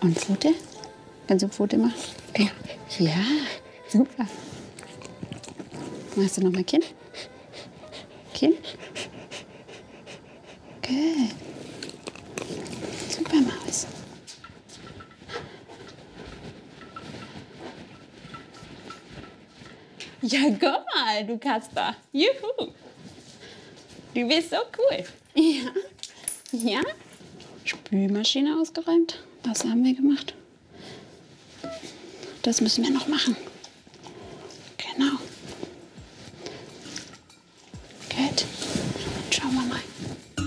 Und Pfote? Kannst du Pfote machen? Ja. Ja, super. Machst du nochmal Kinn? Kinn? Gut. Super, Maus. Ja, guck mal, du Kasper. Juhu. Du bist so cool. Ja. Ja. Spülmaschine ausgeräumt. Das haben wir gemacht. Das müssen wir noch machen. Genau.